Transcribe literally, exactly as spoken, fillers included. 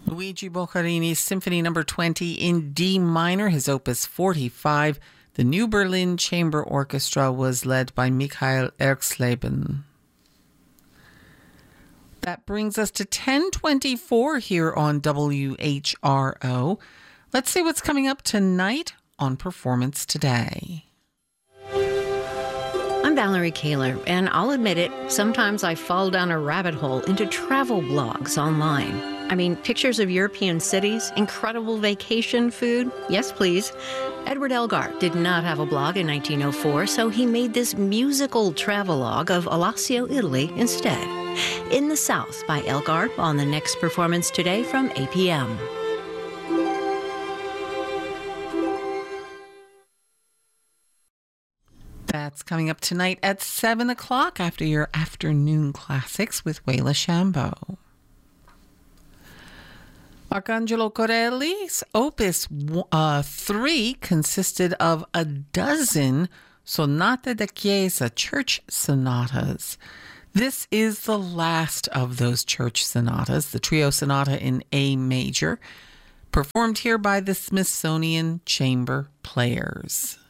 Luigi Boccherini's Symphony Number twenty in D minor, his opus forty-five. The New Berlin Chamber Orchestra was led by Michael Erxleben. That brings us to ten twenty-four here on W H R O. Let's see what's coming up tonight on Performance Today. I'm Valerie Kaler, and I'll admit it, sometimes I fall down a rabbit hole into travel blogs online. I mean, pictures of European cities, incredible vacation food. Yes, please. Edward Elgar did not have a blog in nineteen oh four, so he made this musical travelogue of Alassio, Italy instead. In the South by Elgar on the next Performance Today from A P M. That's coming up tonight at seven o'clock after your afternoon classics with Wayla Shambo. Arcangelo Corelli's Opus uh, three consisted of a dozen Sonata da Chiesa church sonatas. This is the last of those church sonatas, the trio sonata in A major, performed here by the Smithsonian Chamber Players.